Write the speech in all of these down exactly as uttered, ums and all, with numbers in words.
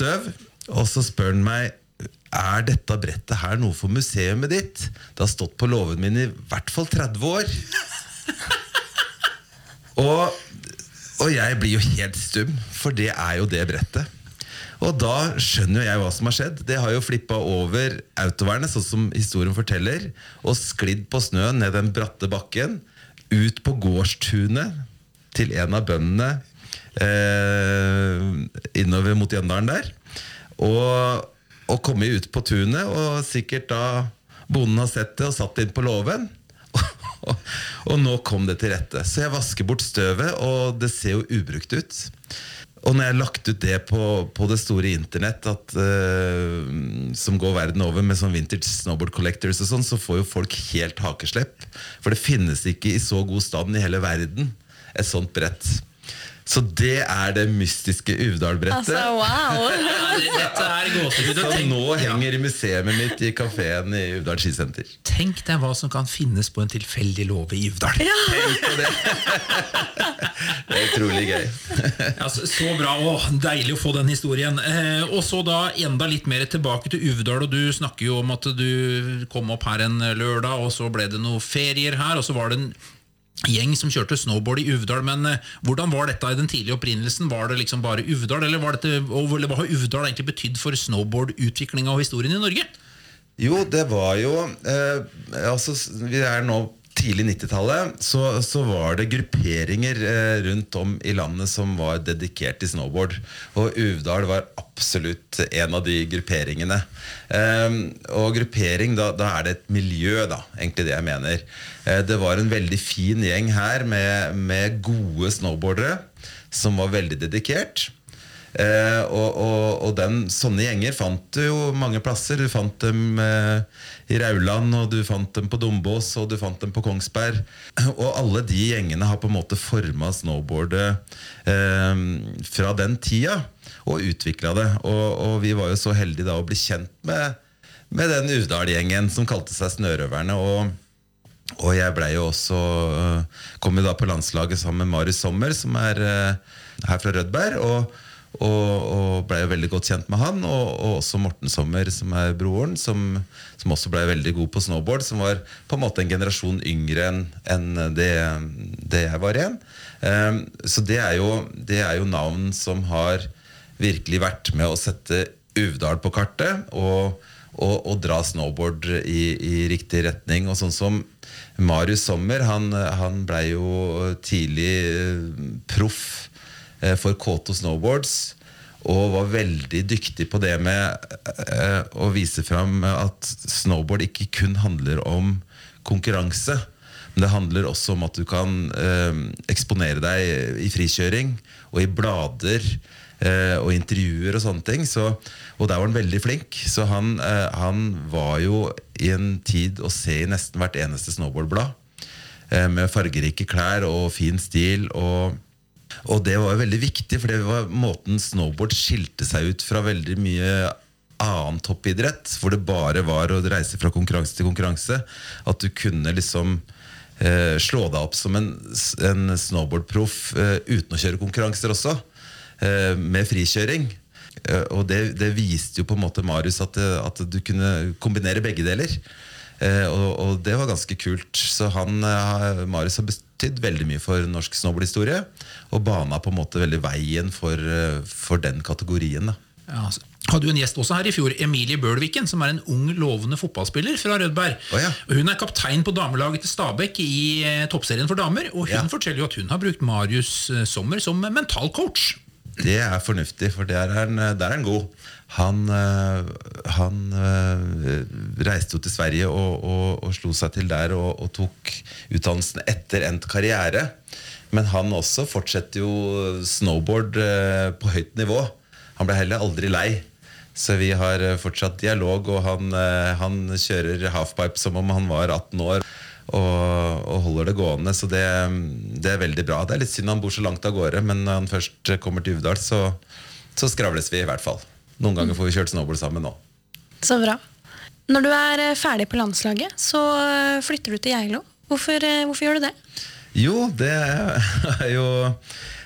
støv, og så spør han meg, er dette brettet her noe for museet ditt? Det har stått på låven min i hvert fall tretti år. og, og jeg blir jo helt stum, for det er jo det brettet. Og da skjønner jeg hva som har skjedd. Det har jo flippet over autovernet, sånn som historien forteller, og sklidd på snøen ned den bratte bakken, ut på gårdstunet til en av bøndene eh, innover mot Jøndalen der. Og, og komme ut på tunet, og sikkert da bonden har sett det og satt inn på låven. og, og nå kom det til rette. Så jeg vasker bort støvet, og det ser jo ubrukt ut. Og når jeg har lagt ut det på, på det store internett at, uh, som går verden over med sånn vintage snowboard collectors og sånn, så får jo folk helt hakeslepp. For det finnes ikke i så god stand i hele verden et sånt brett. Så det er det mystiske Uvdal-brettet. Altså, wow! Dette er gåsehud. Som nå henger i museet mitt i kaféen i Uvdal skisenter. Tenk deg hva som kan finnes på en tilfeldig låve i Uvdal. Ja. Tenk på det. Det er utrolig gøy. Altså, så bra, Åh, deilig å få den historien. eh, Og så da enda litt mer tilbake til Uvdal. Og du snakker jo om at du kom opp her en lørdag, og så ble det noen ferier her, og så var det en gjeng som kjørte snowboard i Uvdal. Men eh, hvordan var dette i den tidlige opprinnelsen? Var det liksom bare Uvdal, eller, var dette, og, eller hva har Uvdal egentlig betydd for snowboard-utviklingen og historien i Norge? Jo, det var jo eh, altså, vi er nå tidlig nittitallet, så, så var det grupperinger eh, rundt om i landet som var dedikert til snowboard. Og Uvdal var absolutt en av de grupperingene. Eh, og gruppering, da, da er det et miljø, da, egentlig det jeg mener. Eh, det var en veldig fin gjeng her med, med gode snowboardere som var veldig dedikert. Eh, og, og, og den, sånne gjenger fant du jo mange plasser. Du fant dem eh, i Rauland, og du fant dem på Dombås, og du fant dem på Kongsberg. Og alle de gjengene har på en måte formet snowboardet eh, fra den tida, og utviklet det. Og, og vi var jo så heldige da å bli kjent med, med den Uvdal-gjengen som kalte seg Snørøverne. Og, og jeg ble jo også eh, kom jo da på landslaget sammen med Marius Sommer, som er eh, her fra Rødberg, og Og, og ble veldig godt kjent med han, og, og også Morten Sommer, som er broren, som, som også ble veldig god på snowboard, som var på en måte en generasjon yngre enn en det, det jeg var igjen. Um, så det er, jo, det er jo navn som har virkelig vært med å sette Uvdal på kartet, og, og, og dra snowboard i, i riktig retning. Og sånn som Marius Sommer, han, han ble jo tidlig proff for K to Snowboards, og var veldig dyktig på det med eh, å vise frem at snowboard ikke kun handler om konkurranse, men det handler også om at du kan eh, eksponere deg i frikjøring og i blader eh, og intervjuer og sånne ting. Så, og der var han veldig flink, så han, eh, han var jo i en tid å se i nesten hvert eneste snowboardblad eh, med fargerike klær og fin stil, og Og det var veldig viktig, for det var måten snowboard skilte seg ut fra veldig mye annen toppidrett, hvor det bare var å reise fra konkurranse til konkurranse. At du kunne liksom eh, slå deg opp som en, en snowboardproff eh, uten å kjøre konkurranser også, eh, med frikjøring. Eh, og det, det viste jo på en måte Marius at, at du kunne kombinere begge deler. Eh, og, og det var ganske kult. Så han, eh, Marius har betydd veldig mye for norsk snowboardhistorie, og bana på en måte veldig veien for, for den kategorien da. Ja, altså. Hadde jo en gjest også her i fjor, Emilie Bølviken, som er en ung, lovende fotballspiller fra Rødberg. Oh, ja. Hun er kaptein på damelaget til Stabæk i eh, toppserien for damer, og hun Ja. forteller jo at hun har brukt Marius eh, Sommer som mental coach. Det er fornuftig, for der er han, der er han god. Han, han reiste jo til Sverige og, og, og slo seg til der og, og tok utdannelsen etter endt karriere. Men han også fortsetter jo snowboard på høyt nivå. Han ble heller aldri lei. Så vi har fortsatt dialog, og han, han kjører halfpipe som om han var atten år. Og, og holder det gående, så det, det er veldig bra. Det er litt synd han bor så langt av gårde, men når han først kommer til Uvdal, så, så skravles vi i hvert fall. Noen ganger får vi kjørt snowboard sammen nå. Så bra. Når du er ferdig på landslaget, så flytter du til Geilo. Hvorfor, hvorfor gjør du det? Jo, det er jo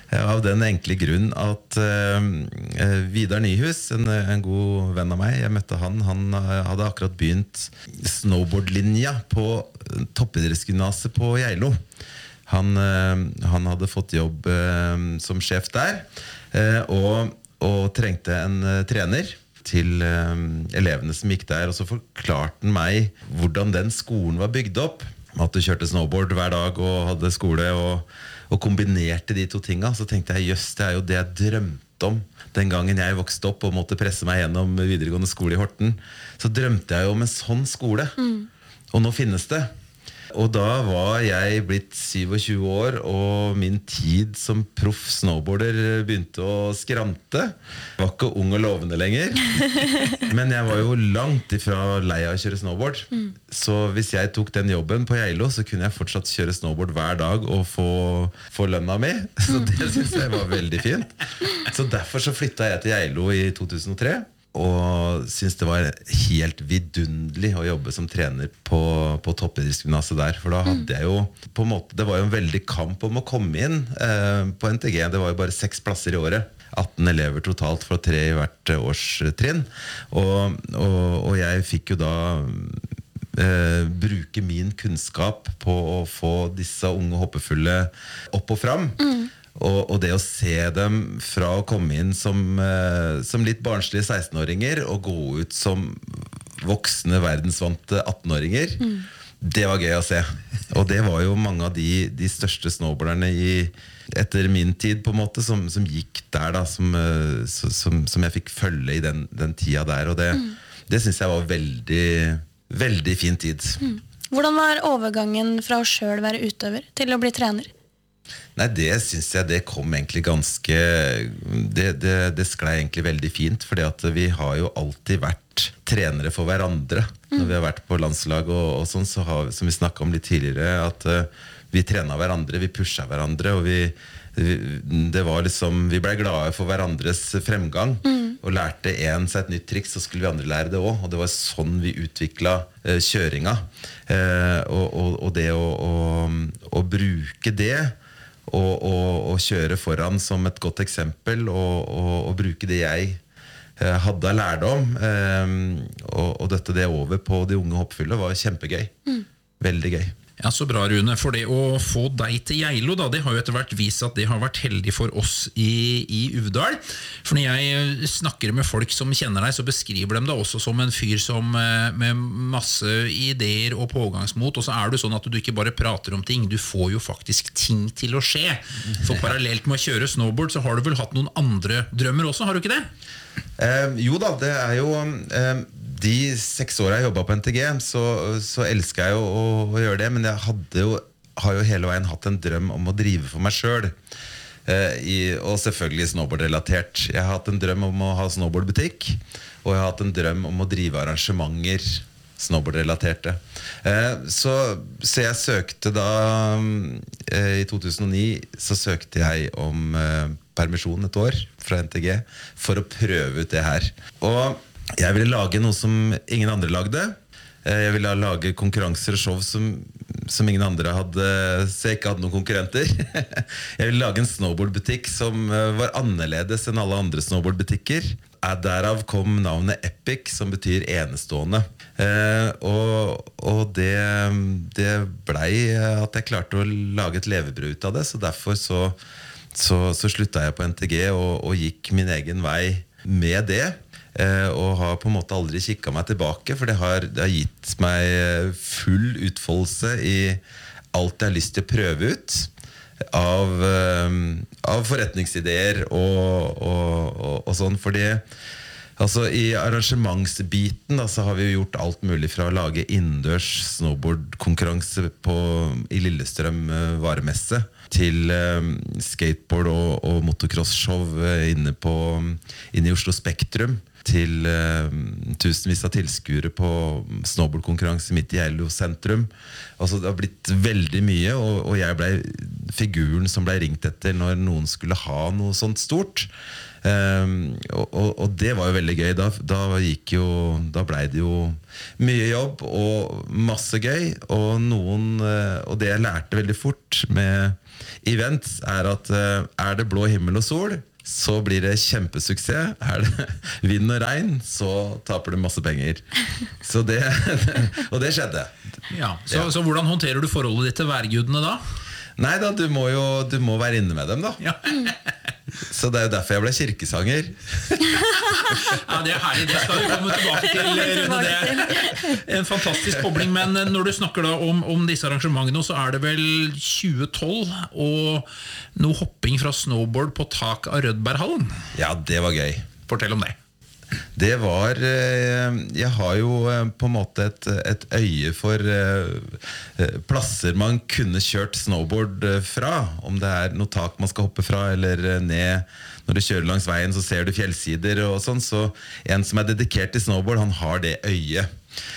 Av den enkle grunn at uh, Vidar Nyhus, en, en god venn av meg, jeg møtte han, han hadde akkurat begynt snowboardlinja på toppidrettsgymnaset på Geilo. Han, uh, han hadde fått jobb uh, som sjef der, uh, og, og trengte en uh, trener til uh, elevene som gikk der, og så forklarte han meg hvordan den skolen var bygd opp. At du kjørte snowboard hver dag og hadde skole og, og kombinerte de to tingene. Så tenkte jeg, jøss, det er jo det jeg drømte om den gangen jeg vokste opp og måtte presse meg gjennom videregående skole i Horten. Så drømte jeg jo om en sånn skole. Mm. Og nå finnes det. Og da var jeg blitt tjuesju år, og min tid som proff snowboarder begynte å skrante. Jeg var ikke ung og lovende lenger, men jeg var jo langt ifra lei av å kjøre snowboard. Mm. Så hvis jeg tok den jobben på Geilo, så kunne jeg fortsatt kjøre snowboard hver dag og få, få lønna mi. Så det synes jeg var veldig fint. Så derfor så flyttet jeg til Geilo i to tusen og tre. Og syntes det var helt vidunderlig å jobbe som trener på, på toppidrettsgymnaset der. For da hadde jeg jo på en måte, det var jo en veldig kamp om å komme inn eh, på N T G. Det var jo bare seks plasser i året, atten elever totalt for tre i hvert årstrinn. Og, og, og jeg fikk jo da eh, bruke min kunnskap på å få disse unge hoppefulle opp og fram. Mm. Og, og det å se dem fra å komme inn som, eh, som litt barnslige seksten-åringer og gå ut som voksne verdensvante atten-åringer, mm. det var gøy å se. Og det var jo mange av de, de største snowboarderne i, etter min tid på en måte, som, som gikk der da, som, som, som jeg fikk følge i den, den tida der. Og det, mm. det synes jeg var veldig, veldig fin tid. Mm. Hvordan var overgangen fra å selv være utøver til å bli trener? Nei, det synes jeg det kom egentlig ganske det, det, det sklei egentlig veldig fint, fordi at vi har jo alltid vært trenere for hverandre mm. når vi har vært på landslag og, og sånn, så har, som vi snakket om litt tidligere, at uh, vi trenet hverandre, vi pushet hverandre, og vi, vi, det var liksom, vi ble glade for hverandres fremgang, mm. og lærte en seg et nytt triks, så skulle vi andre lære det også, og det var sånn vi utviklet uh, kjøringa, uh, og, og, og det å, å, å bruke det, Og, og, og kjøre foran som et godt eksempel, og, og, og bruke det jeg eh, hadde av lærdom, eh, og, og dette det over på de unge hoppfulle var kjempegøy. Mm. Veldig gøy. Ja, så bra, Rune. For det å få deg til Geilo, da, det har jo etter hvert vist at det har vært heldig for oss i, i Uvdal. For når jeg snakker med folk som kjenner deg, så beskriver de deg også som en fyr som med masse ideer og pågangsmot, og så er du sånn at du ikke bare prater om ting, du får jo faktisk ting til å skje. For parallelt med å kjøre snowboard, så har du vel hatt noen andre drømmer også, har du ikke det? Eh, jo da, det er jo eh, de seks årene jeg jobbet på N T G, så, så elsker jeg jo å, å gjøre det, men jeg hadde jo, har jo hele veien hatt en drøm om å drive for meg selv, eh, i, og selvfølgelig snowboard-relatert. Jeg har hatt en drøm om å ha snowboardbutikk, og jeg har hatt en drøm om å drive arrangementer, snowboard-relaterte. Eh, så, så jeg søkte da, eh, i to tusen og ni, så søkte jeg om eh, permisjon et år fra N T G, for å prøve ut det her. Og jeg ville lage noe som ingen andre lagde. Jeg ville lage konkurranser og show som, som ingen andre hadde, så jeg ikke hadde noen konkurrenter. Jeg ville lage en snowboardbutikk som var annerledes enn alle andre snowboardbutikker. Derav kom navnet Epic, som betyr enestående. Og, og det, det ble at jeg klarte å lage et levebrød ut av det, så derfor så, så, så sluttet jeg på N T G og, og gikk min egen vei med det. Og har på en måte aldri kikket meg tilbake, for det har, det har gitt meg full utfoldelse i alt jeg har lyst til å prøve ut av, av forretningsideer og, og, og, og sånn, fordi altså, i arrangementsbiten da, så har vi gjort alt mulig fra å lage innendørs snowboardkonkurranse på, i Lillestrøm varemesse, til um, skateboard og, og motocross-show inne, på, inne i Oslo Spektrum, til uh, tusenvis av tilskuere på snowboardkonkurranse midt i Geilo sentrum. Altså, det har blitt veldig mye, og, og jeg ble figuren som ble ringt etter når noen skulle ha noe sånt stort. Um, og, og, og det var jo veldig gøy. Da, da, gikk jo, da ble det jo mye jobb og masse gøy. Og, noen, og det jeg lærte veldig fort med events, er at er det blå himmel og sol, så blir det kjempesuksess. Er det vind og regn, så taper du masse penger. Så det, og det skjedde. Ja, så, Ja. så hvordan håndterer du forholdet ditt til værgudene da? Nei da, du må jo du må være inne med dem da. Ja. Så det er jo derfor jeg ble kirkesanger. Ja, det er herlig, det skal vi komme tilbake til, Rune. Det er en fantastisk kobling. Men når du snakker da om, om disse arrangementene, så er det vel tjue tolv og noe hopping fra snowboard på tak av Rødberghallen. Ja, det var gøy. Fortell om det. Det var eh, Jeg har jo eh, på en måte et, et øye for eh, eh, plasser man kunne kjørt snowboard eh, fra. Om det er noe tak man skal hoppe fra, eller eh, ned. Når du kjører langs veien, så ser du fjellsider og sånn. Så en som er dedikert til snowboard, han har det øyet.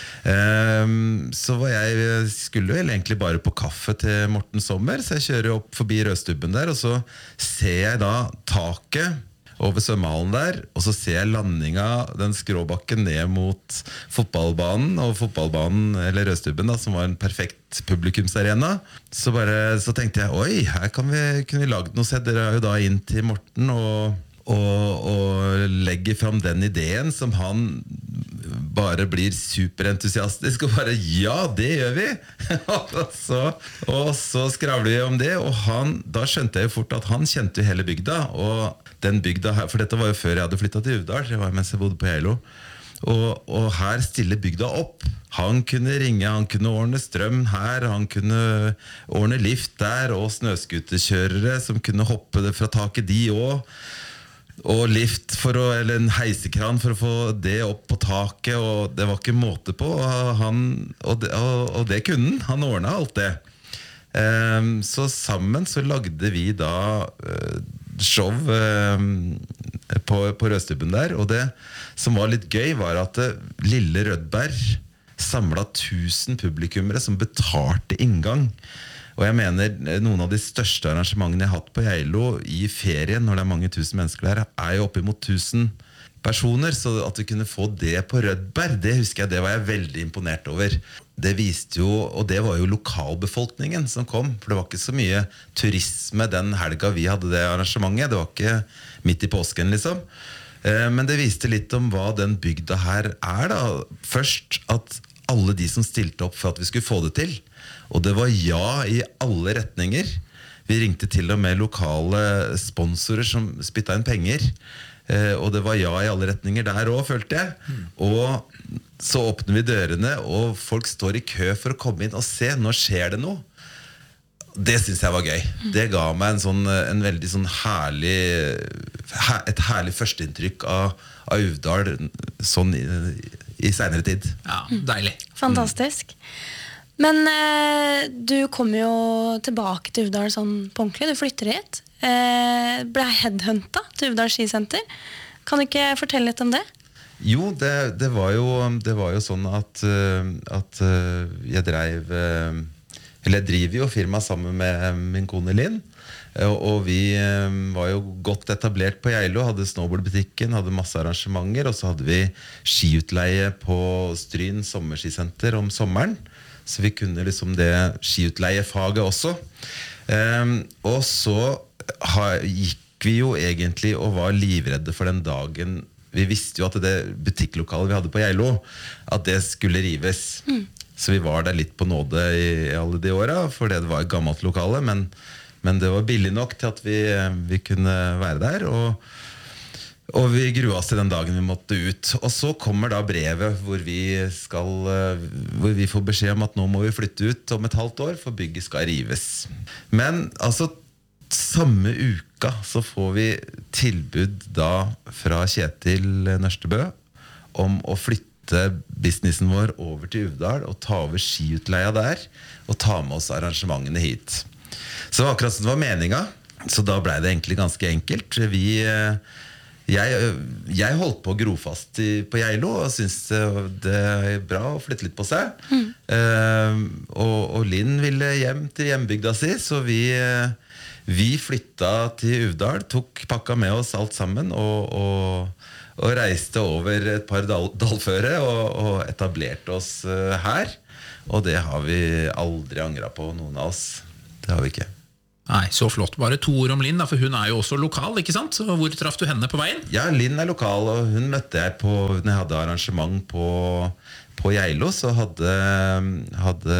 Um, så var jeg skulle vel egentlig bare på kaffe til Morten Sommer, så jeg kjører opp forbi Rødstubben der, og så ser jeg da taket over svømmehallen der, og så ser jeg landinga, den skråbakken ned mot fotballbanen, og fotballbanen, eller Rødstubben da, som var en perfekt publikumsarena. Så, bare, så tenkte jeg, oi, her kan vi, kunne vi lagd noe. Så dere er jo da inn til Morten og, og, og legger fram den ideen som han bare blir superentusiastisk og bare, ja, det gjør vi. og, så, og så skravler vi om det, og han, da skjønte jeg jo fort at han kjente jo hele bygda, og den bygda her, for dette var jo før jeg hadde flyttet til Uvdal, det var mens jeg bodde på Geilo, og, og her stiller bygda opp. Han kunne ringe, han kunne ordne strøm her, han kunne ordne lift der, og snøskuterkjørere som kunne hoppe det fra taket de også, og lift for å, eller en heisekran for å få det opp på taket, og det var ikke måte på, og, han, og, det, og, og det kunne han, han ordnet alt det. Um, så sammen så lagde vi da uh, show um, på, på Rødstubben der, og det som var litt gøy var at uh, lille Rødberg samlet tusen publikummere som betalte inngang. Og jeg mener, noen av de største arrangementene jeg har hatt på Geilo i ferien, når det er mange tusen mennesker der, er jo opp imot tusen personer. Så at vi kunne få det på Rødberg, det husker jeg, det var jeg veldig imponert over. Det viste jo, og det var jo lokalbefolkningen som kom, for det var ikke så mye turisme den helga vi hadde det arrangementet. Det var ikke midt i påsken, liksom. Men det viste litt om hva den bygda her er da. Først at alle de som stilte opp for at vi skulle få det til, og det var ja i alle retninger. Vi ringte til og med lokale sponsorer som spyttet inn penger, og det var ja i alle retninger der også, følte jeg. Og så åpner vi dørene, og folk står i kø for å komme inn og se, nå skjer det noe. Det synes jeg var gøy. Det ga meg en, sånn, en veldig sånn herlig, et herlig førsteinntrykk av, av Uvdal sånn i, i senere tid. Ja, deilig. Fantastisk. Men eh, du kommer jo tilbake til Uvdal sånn på ordentlig. Du flytter hit. Eh, ble headhuntet til Uvdal skisenter. Kan du ikke fortelle litt om det? Jo, det, det, var, jo, det var jo sånn at, at jeg drev Eller jeg driver jo firma sammen med min kone Linn. Og vi var jo godt etablert på Geilo, hadde snowboardbutikken, hadde masse arrangementer, og så hadde vi skiutleie på Stryn sommerskisenter om sommeren. Så vi kunne liksom det skiutleiefaget også. Um, og så ha, gikk vi jo egentlig og var livredde for den dagen. Vi visste jo at det butikklokalet vi hadde på Geilo, at det skulle rives. Mm. Så vi var der litt på nåde i, i alle de åra, for det var et gammelt lokale, men, men det var billig nok til at vi, vi kunne være der, og Og vi grua oss til den dagen vi måtte ut. Og så kommer da brevet hvor vi, skal, hvor vi får beskjed om at nå må vi flytte ut om et halvt år, for bygget skal rives. Men altså, samme uka så får vi tilbud da fra Kjetil Nørstebø om å flytte businessen vår over til Uvdal og ta over skiutleia der, og ta med oss arrangementene hit. Så akkurat som det var meninga, så da ble det egentlig ganske enkelt. Vi... jeg, jeg holdt på å gro fast i, på Geilo og synes det, det er bra å flytte litt på seg. Mm. Uh, og, og Linn ville hjem til hjembygda si, så vi, vi flytta til Uvdal, tok pakka med oss alt sammen og, og, og reiste over et par dal, dalføre og, og etablerte oss uh, her. Og det har vi aldri angret på, noen av oss. Det har vi ikke. Nei, så flott. Bare to ord om Linn, da, for hun er jo også lokal, ikke sant? Så hvor traff du henne på veien? Ja, Linn er lokal, og hun møtte jeg på, når jeg hadde arrangement på, på Geilo, så hadde, hadde,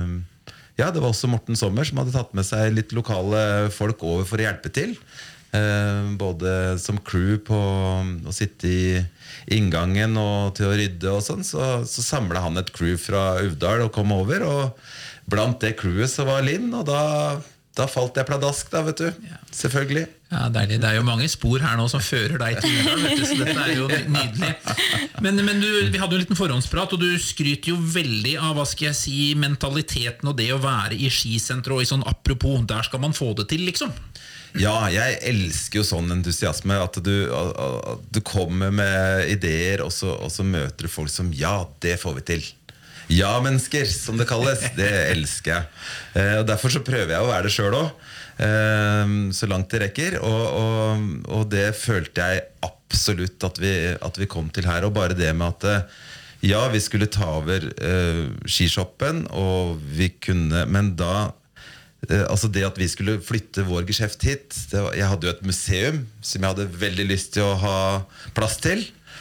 ja, det var også Morten Sommer som hadde tatt med seg litt lokale folk over for å hjelpe til. Eh, både som crew på å sitte i inngangen og til å rydde og sånn, så, så samlet han et crew fra Uvdal og kom over, og blant det crewet så var Linn, og da Da falt jeg pladask da, vet du. Ja. Selvfølgelig. Ja, deilig. Det er jo mange spor her nå som fører deg til Uvdal, vet du, så dette er jo nydelig. Men, men du, vi hadde jo en liten forhåndsprat, og du skryter jo veldig av, hva skal jeg si, mentaliteten og det å være i skisenter, og i sånn apropos, der skal man få det til, liksom. Ja, jeg elsker jo sånn entusiasme, at du, at du kommer med ideer, og så, og så møter du folk som, ja, det får vi til. Ja-mennesker, som det kalles. Det elsker jeg. eh, og Derfor så prøver jeg å være det selv også, eh, så langt det rekker. Og, og, og det følte jeg absolutt at vi, at vi kom til her. Og bare det med at ja, vi skulle ta over eh, skishoppen, og vi kunne, men da eh, altså det at vi skulle flytte vår geskjeft hit, det var, jeg hadde jo et museum som jeg hadde veldig lyst til å ha plass til.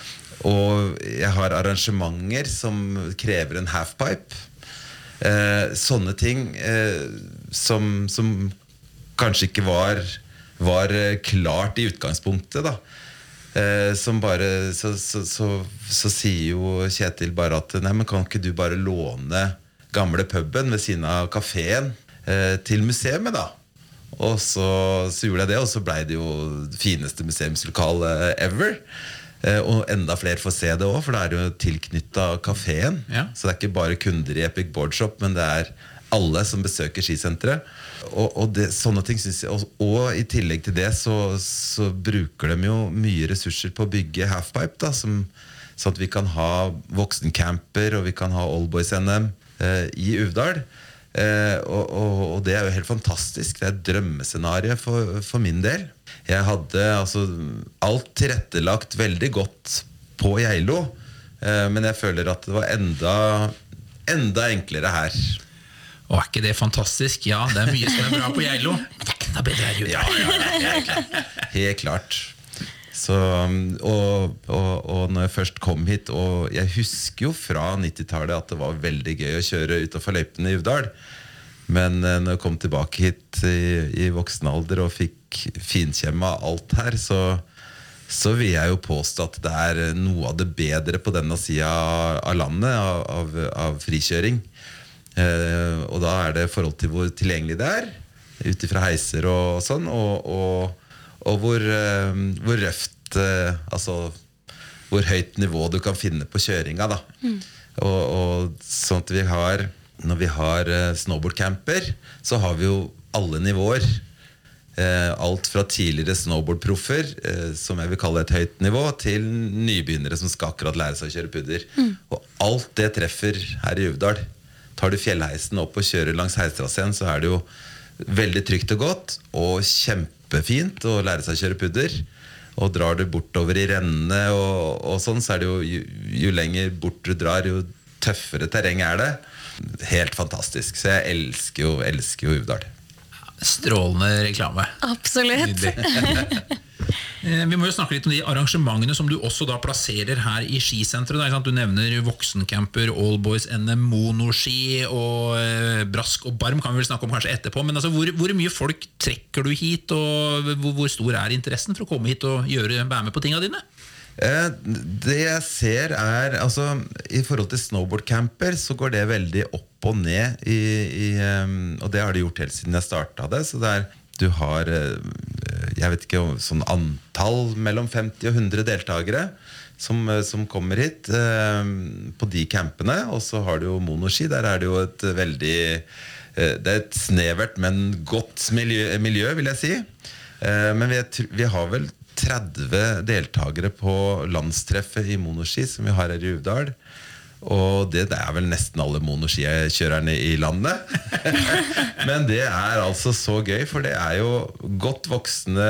Og jeg har arrangementer som krever en halfpipe. Eh, sånne ting eh, som, som kanskje ikke var, var klart i utgangspunktet da. Eh, som bare så, så, så, så sier jo Kjetil bare at nei, men kan ikke du bare låne gamle puben ved siden av kaféen eh, til museet da? Og så, så gjorde jeg det, og så ble det jo det fineste museumslokalet ever. Og enda flere får se det også, for det er jo tilknyttet kaféen. Ja. Så det er ikke bare kunder i Epic Board Shop, men det er alle som besøker skisenteret. Og, og det, sånne ting synes jeg, og, og i tillegg til det så, så bruker de jo mye ressurser på å bygge halfpipe da, som, sånn at vi kan ha voksencamper, og vi kan ha Allboys-N M eh, i Uvdal. Eh, og, og, og det er jo helt fantastisk. Det er et drømmescenarie for, for min del. Jeg hadde altså alt tilrettelagt veldig godt på Geilo, eh, men jeg føler at det var enda, enda enklere her. Og er ikke det fantastisk? Ja, det er mye som er bra på Geilo, men det er ikke noe bedre her i Uvdal. Ja, ja, helt, helt klart. Så, og, og, og når jeg først kom hit, og jeg husker jo fra nittitallet at det var veldig gøy å kjøre utenfor løypene i Uvdal, men når jeg kom tilbake hit i, i voksen alder og fikk finkjemma alt her, så, så vil jeg jo påstå at det er noe av det bedre på denne siden av landet av, av, av frikjøring. Eh, og da er det forhold til hvor tilgjengelig det er, utifra heiser og sånn, og, og, og hvor, eh, hvor røft, eh, altså hvor høyt nivå du kan finne på kjøringa da. Mm. Og, og sånn at vi har, når vi har eh, snowboardcamper, så har vi jo alle nivåer. Eh, alt fra tidligere snowboardproffer, eh, som jeg vil kalle et høyt nivå, til nybegynnere som skal akkurat lære seg å kjøre pudder. Mm. Og alt det treffer her i Uvdal. Tar du fjellheisen opp og kjører langs heistraseen, så er det jo veldig trygt og godt, og kjempefint å lære seg å kjøre pudder. Og drar du bortover i rennene og, og sånn, så er det jo, jo, jo lenger bort du drar, jo tøffere terreng er det. Helt fantastisk. Så jeg elsker jo, elsker jo Uvdal. Strålende reklame. Absolutt. Vi må jo snakke litt om de arrangementene som du også da plasserer her i skisenteret. Du nevner voksencamper, Allboys-N M, monoski og eh, brask og barm kan vi vel snakke om kanskje etterpå. Men altså, hvor, hvor mye folk trekker du hit, og hvor, hvor stor er interessen for å komme hit og gjøre, være med på tingene dine? Eh, det jeg ser er, altså, i forhold til snowboardcamper så går det veldig opp og ned i, i, um, og det har det gjort helt siden jeg startet det. Så det er, du har jeg vet ikke, sånn antall mellom femti og hundre deltakere som, som kommer hit eh, på de campene. Og så har du jo monoski. Der er det jo et veldig eh, det er et snevert, men godt miljø, miljø vil jeg si. eh, Men vi, vi har vel tretti deltakere på landstreffet i monoski som vi har her i Uvdal. Og det, det er vel nesten alle monoskikjørerne i landet. Men det er altså så gøy, for det er jo godt voksne,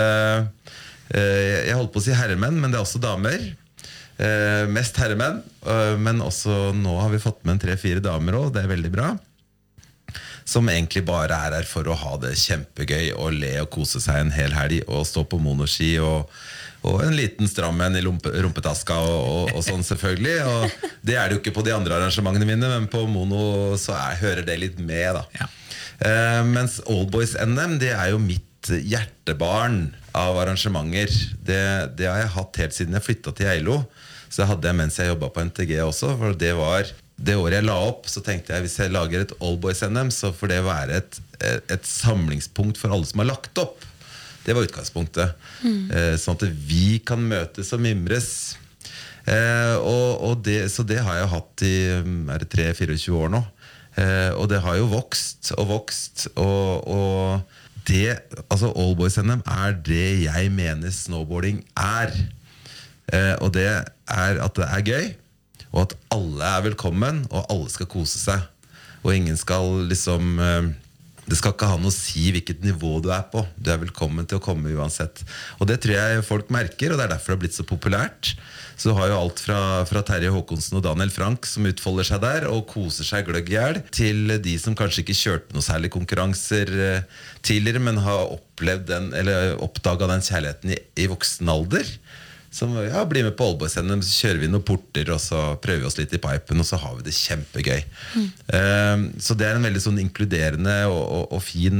eh, jeg holdt på å si herremenn, men det er også damer. Eh, mest herremenn, eh, men også nå har vi fått med en tre-fire damer også, det er veldig bra. Som egentlig bare er her for å ha det kjempegøy og le og kose seg en hel helg og stå på monoski og, og en liten strammen i rumpe, rumpetaska og, og, og sånn selvfølgelig. Og det er det jo ikke på de andre arrangementene mine, men på mono så er, hører det litt med da. Ja. Eh, mens Allboys N M, det er jo mitt hjertebarn av arrangementer. Det, det har jeg hatt helt siden jeg flyttet til Eilo. Så det hadde jeg mens jeg jobbet på N T G også, for det var... Det året jeg la opp, så tenkte jeg hvis jeg lager et Allboys N M, så får det være et, et samlingspunkt for alle som har lagt opp. Det var utgangspunktet. Mm. Eh, sånn at vi kan møtes og mimres. Eh, og, og det, så det har jeg hatt i er det tre til tjuefire år nå. Eh, og det har jo vokst og vokst. Og, og det, altså Allboys N M er det jeg mener snowboarding er. Eh, og det er at det er gøy. Og at alle er velkommen, og alle skal kose seg. Og ingen skal liksom det skal ikke ha noe å si hvilket nivå du er på. Du er velkommen til å komme uansett. Og det tror jeg folk merker, og det er derfor det har blitt så populært. Så du har jo alt fra, fra Terje Håkonsen og Daniel Frank som utfolder seg der og koser seg gløgg i hjel, til de som kanskje ikke kjørte noe særlig konkurranser tidligere, men har opplevd den, eller oppdaget den kjærligheten i, i voksen alder. Som, ja, blir med på Allboys N M, så kjører vi noen porter, og så prøver vi oss litt i pipen, og så har vi det kjempegøy. Mm. Uh, så det er en veldig sånn inkluderende og, og, og fin,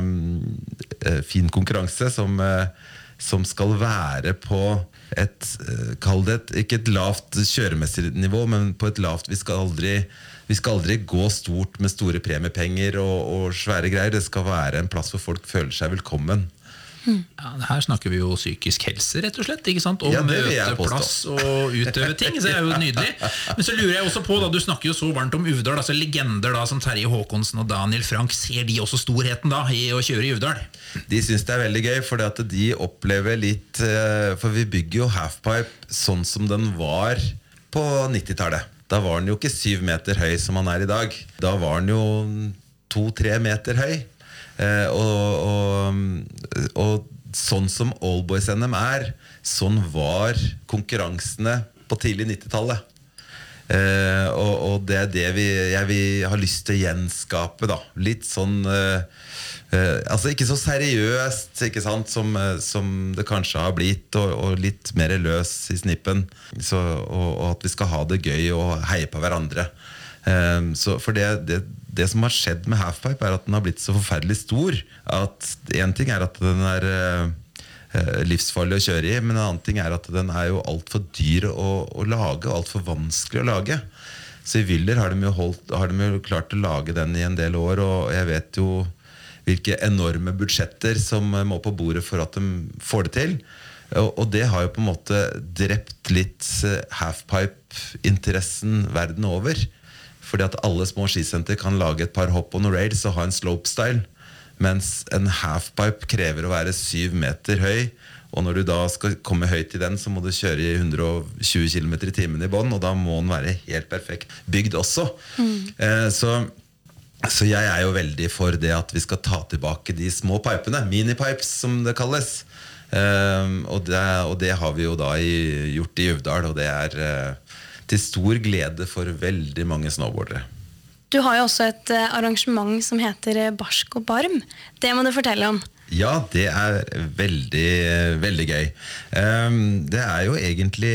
uh, fin konkurranse som, uh, som skal være på et, uh, kall det et, ikke et lavt kjøremessig nivå, men på et lavt, vi skal aldri, vi skal aldri gå stort med store premiepenger og, og svære greier. Det skal være en plass hvor folk føler seg velkommen. Ja, her snakker vi jo psykisk helse, rett og slett, ikke sant? Og ja, møteplass og utøve ting, så det er jo nydelig. Men så lurer jeg også på, da, du snakker jo så varmt om Uvdal, altså legender da, som Terje Håkonsen og Daniel Frank, ser de også storheten da, i å kjøre i Uvdal? De synes det er veldig gøy, fordi at de opplever litt, for vi bygger jo halfpipe sånn som den var på nittitallet. Da var den jo ikke syv meter høy som han er i dag. Da var den jo to-tre meter høy. Eh, og, og, og sånn som Allboys N M er, sånn var konkurransene på tidlig nittitallet. Eh, og, og det er det vi, jeg vi har lyst til å gjenskape da. Litt sånn eh, eh, altså ikke så seriøst, ikke sant, som, som det kanskje har blitt, og, og litt mer løs i snippen, så, og, og at vi skal ha det gøy og heie på hverandre. eh, så for det, det Det som har skjedd med halfpipe er at den har blitt så forferdelig stor at en ting er at den er uh, livsfarlig å kjøre i, men en annen ting er at den er jo alt for dyr å, å lage, og alt for vanskelig å lage. Så i Wyller har de jo, holdt, har de jo klart å lage den i en del år, og jeg vet jo hvilke enorme budsjetter som må på bordet for at de får det til. Og, og det har jo på en måte drept litt halfpipe-interessen verden over. Fordi at alle små skisenter kan lage et par hopp og noen rails og ha en slopestyle, mens en halfpipe krever å være syv meter høy, og når du da skal komme høyt i den, så må du kjøre i hundre og tjue kilometer i timen i bånd, og da må den være helt perfekt bygd også. Mm. Eh, så, så jeg er jo veldig for det at vi skal ta tilbake de små pipene, minipipes som det kalles. Eh, og, det, og det har vi jo da i, gjort i Uvdal, og det er... Eh, til stor glede for veldig mange snowboardere. Du har jo også et arrangement som heter Barsk og Barm. Det må du fortelle om. Ja, det er veldig, veldig gøy. Det er jo egentlig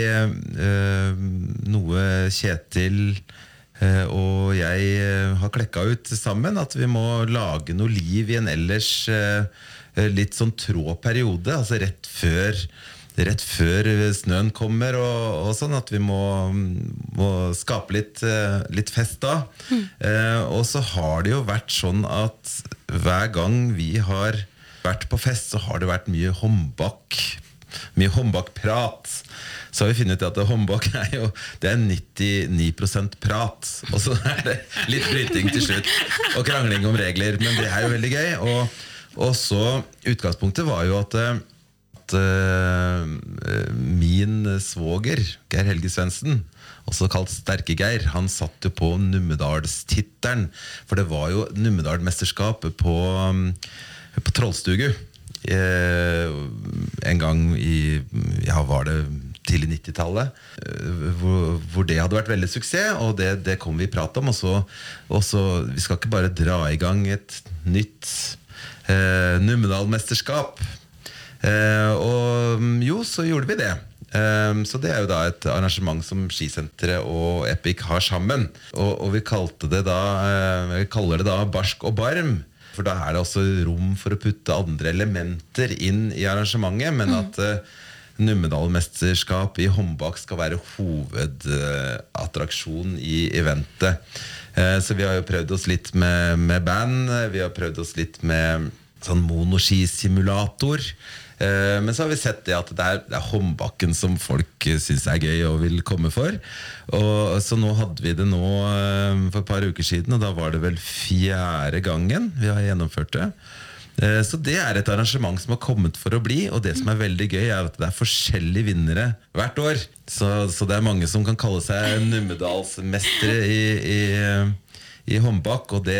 noe Kjetil og jeg har klekket ut sammen, at vi må lage noe liv i en ellers litt sånn trå periode, altså rett før rett før snøen kommer og, og sånn, at vi må, må skape litt, litt fest da. Mm. Eh, og så har det jo vært sånn at hver gang vi har vært på fest, så har det vært mye håndbak, mye håndbakprat. Så har vi funnet ut at håndbak er jo, det er nittini prosent prat, og så er det litt bryting til slutt, og krangling om regler, men det er jo veldig gøy. Og, og så utgangspunktet var jo at at uh, min svoger, Geir Helge Svendsen, også kalt Sterke Geir, han satt jo på Numedalstittelen, for det var jo Numedalmesterskapet på, um, på Trollstugu uh, en gang i, ja, var det tidlig nittitallet, hvor, hvor det hadde vært veldig suksess, og det, det kom vi i prat om, og så, og så vi skal ikke bare dra i gang et nytt eh, Numedalmesterskap. Eh, og jo, så gjorde vi det. Eh, så det er jo da et arrangement som Skisenteret og Epic har sammen, og, og vi kalte det da, eh, vi kaller det da Barsk og Barm, for da er det også rom for å putte andre elementer inn i arrangementet, men at eh, Numedalmesterskap i håndbak skal være hovedattraksjon i eventet. Så vi har jo prøvd oss litt med, med band, vi har prøvd oss litt med sånn monoskisimulator. Men så har vi sett det at det er, det er håndbakken som folk synes er gøy og vil komme for. Og så nå hadde vi det nå for et par uker siden, og da var det vel fjerde gangen vi har gjennomført det. Så det er et arrangement som har kommet for å bli, og det som er veldig gøy er at det er forskjellige vinnere hvert år. Så, så det er mange som kan kalle seg Numedalsmestere i, i, i håndbak, og det,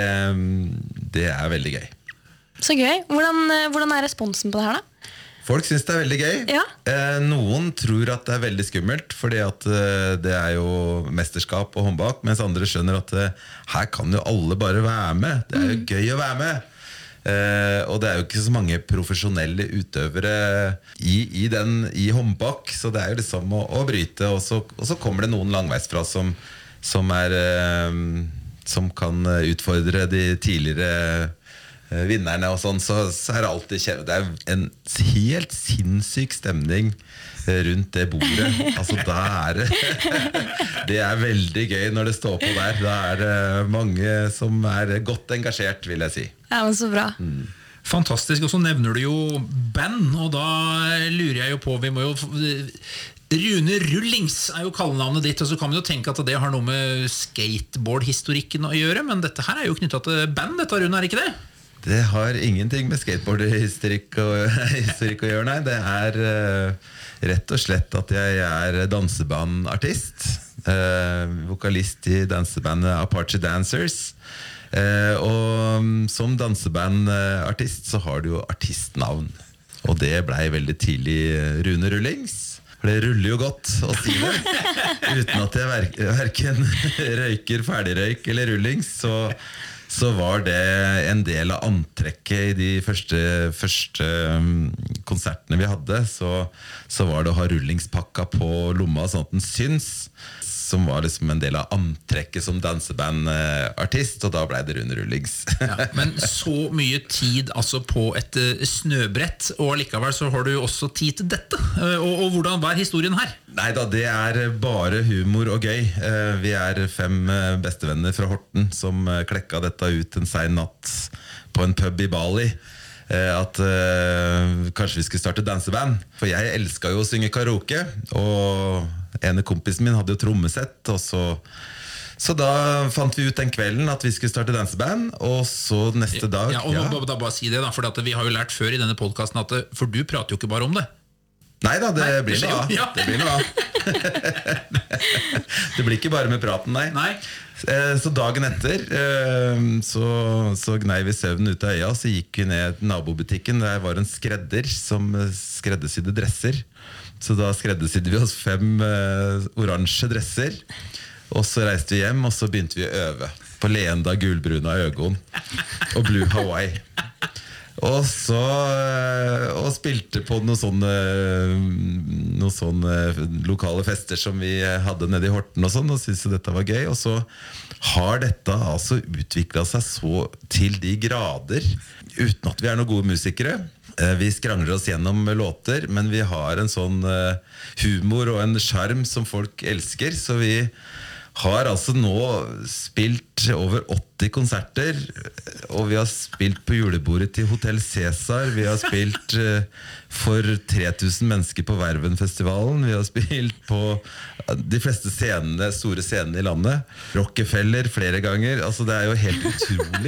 det er veldig gøy. Så gøy. Hvordan, hvordan er responsen på det her da? Folk synes det er veldig gøy. Ja. Noen tror at det er veldig skummelt, fordi at det er jo mesterskap og håndbak, mens andre skjønner at her kan jo alle bare være med. Det er jo gøy å være med. Uh, og det er jo ikke så mange profesjonelle utøvere i, i, den, i håndbak, så det er jo liksom å, å bryte, og så, og så kommer det noen langveisfra som, som, er, uh, som kan utfordre de tidligere uh, vinnerne og sånn, så, så er det alltid kjære. Det er en helt sinnssyk stemning rundt det bordet. Altså da er det det er veldig gøy når det står på der. Da er det mange som er godt engasjert, vil jeg si. Ja, men så bra. Mm. Fantastisk, og så nevner du jo band, og da lurer jeg jo på, vi må jo Rune Rullings er jo kallenavnet ditt, og så kan vi jo tenke at det har noe med skateboardhistorikken å gjøre, men dette her er jo knyttet til band, dette Rune, er ikke det? Det har ingenting med skateboardhistorikk å, historikk å gjøre, nei. Det er uh, rett og slett at jeg er dansebandartist, uh, vokalist i dansebandet Apache Dancers. Uh, og som dansebandartist så har du jo artistnavn, og det ble veldig tidlig Rune Rullings, for det ruller jo godt å si det uten at jeg hverken røyker ferdigrøyk eller rullings, så, så var det en del av antrekket i de første, første konsertene vi hadde, så, så var det å ha rullingspakka på lomma sånn at den syns, som var liksom en del av antrekket som dansebandartist, og da ble det Rune Rullings. Ja, men så mye tid altså på et uh, snøbrett, og likevel så har du også tid til dette. Uh, og, og hvordan var historien her? Neida, det er bare humor og gøy. Uh, vi er fem uh, bestevenner fra Horten som uh, klekka dette ut en sen natt på en pub i Bali. Uh, at uh, kanskje vi skulle starte danseband, for jeg elsket jo å synge karaoke, og ene kompisen min hadde jo trommesett, og så, så da fant vi ut den kvelden at vi skulle starte danseband, og så neste dag ja, og ja. Da, da bare si det da, for at vi har jo lært før i denne podcasten at, for du prater jo ikke bare om det. Neida, det Nei, blir det noe ja. Det blir noe Det blir ikke bare med praten, nei, nei. Så dagen etter så, så gnei vi søvnen ut av øya, så gikk vi ned til nabobutikken. Der var en skredder som skreddersydde dresser, så da skreddersydde vi oss fem uh, oransje dresser, og så reiste vi hjem, og så begynte vi å øve på Leenda Gulbruna Øgon og Blue Hawaii, og så uh, og spilte på noen sånne noen sånne lokale fester som vi hadde nede i Horten og sånn, og syntes dette var gøy. Og så har dette altså utviklet seg så til de grader, uten at vi er noen gode musikere. Vi skrangler oss gjennom låter, men vi har en sånn humor og en charm som folk elsker, så vi har altså nå spilt over åtti konserter, og vi har spilt på julebordet til Hotel Cæsar, vi har spilt for tre tusen mennesker på Vervenfestivalen, vi har spilt på de fleste scenene, store scenene i landet, Rockefeller flere ganger. Altså det er jo helt utrolig